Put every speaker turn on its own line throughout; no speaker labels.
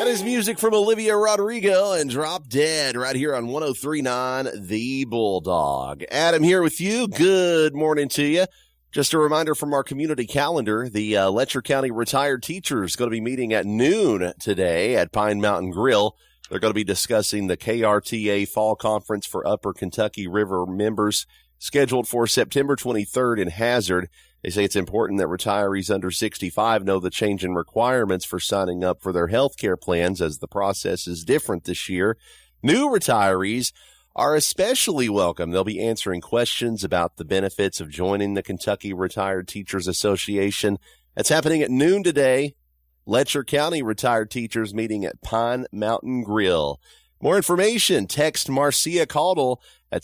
That is music from Olivia Rodrigo and Drop Dead right here on 103.9 The Bulldog. Adam here with you. Good morning to you. Just a reminder from our community calendar, the Letcher County retired teachers going to be meeting at noon today at Pine Mountain Grill. They're going to be discussing the KRTA Fall Conference for Upper Kentucky River members scheduled for September 23rd in Hazard. They say it's important that retirees under 65 know the change in requirements for signing up for their health care plans as the process is different this year. New retirees are especially welcome. They'll be answering questions about the benefits of joining the Kentucky Retired Teachers Association. That's happening at noon today. Letcher County retired teachers meeting at Pine Mountain Grill. More information, text Marcia Caudle at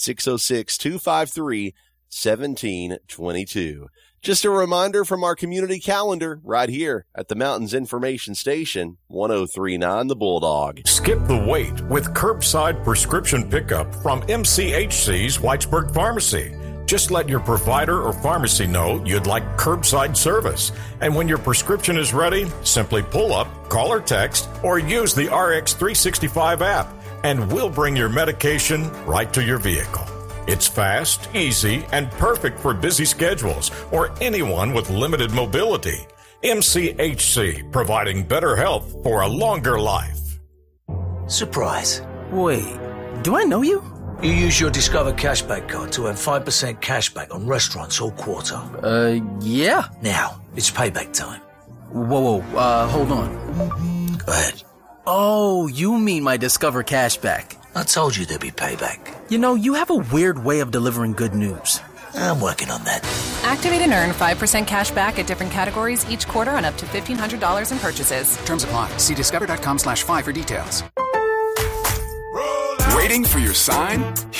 606-253-1722. Just a reminder from our community calendar right here at the Mountains Information Station, 103.9 The Bulldog.
Skip the wait with curbside prescription pickup from MCHC's Whitesburg Pharmacy. Just let your provider or pharmacy know you'd like curbside service. And when your prescription is ready, simply pull up, call or text, or use the RX365 app, and we'll bring your medication right to your vehicle. It's fast, easy, and perfect for busy schedules or anyone with limited mobility. MCHC, providing better health for a longer life.
Surprise.
Wait, do I know you?
You use your Discover Cashback card to earn 5% cashback on restaurants all quarter.
Yeah.
Now, it's payback time.
Whoa, hold on.
Go ahead.
Oh, you mean my Discover Cashback.
I told you there'd be payback.
You know, you have a weird way of delivering good news.
I'm working on that.
Activate and earn 5% cash back at different categories each quarter on up to $1,500 in purchases.
Terms apply. See discover.com/5 for details. Waiting for your sign?